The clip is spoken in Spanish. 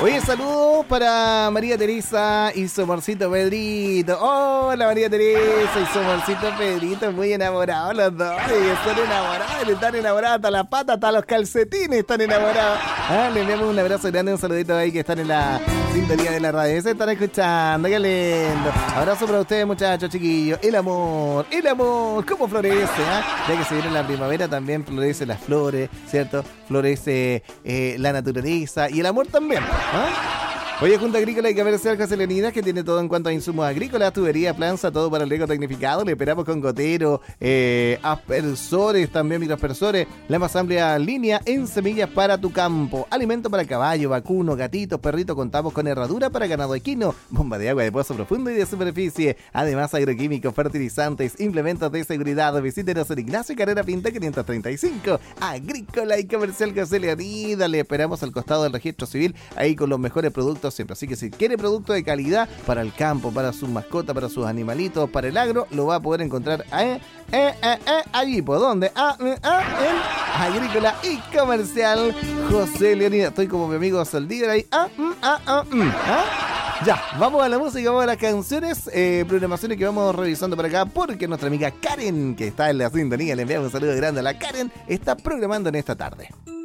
Oye, saludos para María Teresa y su amorcito Pedrito. Hola María Teresa y su amorcito Pedrito, muy enamorados los dos. Y están enamorados hasta las patas, hasta los calcetines están enamorados. Le enviamos un abrazo grande, un saludito ahí que están en la sintonía de la radio. Se están escuchando, qué lindo. Abrazo para ustedes, muchachos, chiquillos. El amor, ¿cómo florece? Ya que se viene la primavera, también florece las flores, ¿cierto? Florece la naturaleza y el amor también. Oye, Junta Agrícola y Comercial José Leonidas, que tiene todo en cuanto a insumos agrícolas, tubería, planza, todo para el riego tecnificado. Le esperamos con gotero, aspersores, también microaspersores, la más amplia línea en semillas para tu campo. Alimento para caballo, vacuno, gatitos, perritos. Contamos con herradura para ganado equino, bomba de agua de pozo profundo y de superficie. Además, agroquímicos, fertilizantes, implementos de seguridad. Visítenos en Ignacio Carrera Pinta 535. Agrícola y Comercial José Leonidas. Le esperamos al costado del registro civil, ahí con los mejores productos siempre. Así que si quiere producto de calidad para el campo, para sus mascotas, para sus animalitos, para el agro, lo va a poder encontrar allí, ¿por dónde? En Agrícola y Comercial José Leonidas. Estoy como mi amigo Soldívar ahí. Ya, vamos a la música, vamos a las canciones, programaciones que vamos revisando por acá, porque nuestra amiga Karen, que está en la sintonía, le enviamos un saludo grande a la Karen, está programando en esta tarde.